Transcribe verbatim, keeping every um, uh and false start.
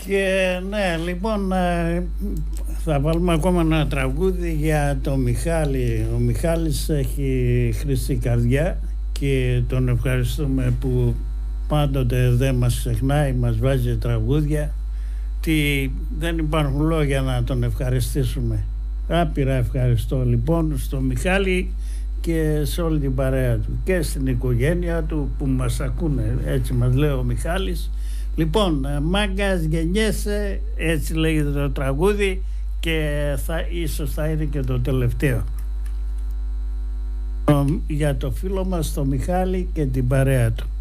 Και ναι, λοιπόν, θα βάλουμε ακόμα ένα τραγούδι για τον Μιχάλη. Ο Μιχάλης έχει χρυσή καρδιά και τον ευχαριστούμε που πάντοτε δεν μας ξεχνάει, μας βάζει τραγούδια. Τι, δεν υπάρχουν λόγια να τον ευχαριστήσουμε. Άπειρα ευχαριστώ λοιπόν στον Μιχάλη και σε όλη την παρέα του και στην οικογένεια του που μας ακούνε, έτσι μας λέει ο Μιχάλης. Λοιπόν, μάγκας γεννιέσαι, έτσι λέγεται το τραγούδι και θα, ίσως θα είναι και το τελευταίο για το φίλο μας τον Μιχάλη και την παρέα του.